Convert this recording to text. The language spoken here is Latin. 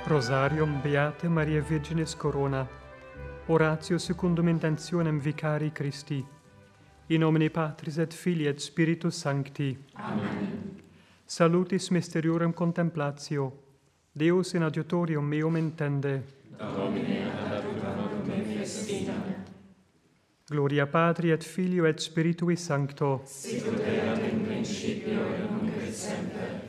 Rosarium Beate Maria Virginis Corona. Oratio secundum intentionem vicari Christi. In nomine Patris et Filii et Spiritus Sancti. Amen. Salutis mysteriorum contemplatio. Deus in adiutorium meum intende. Domine ad adiutorium me festina. Gloria Patri et Filio et Spiritui Sancto. Sicut erat in principio et nunc et semper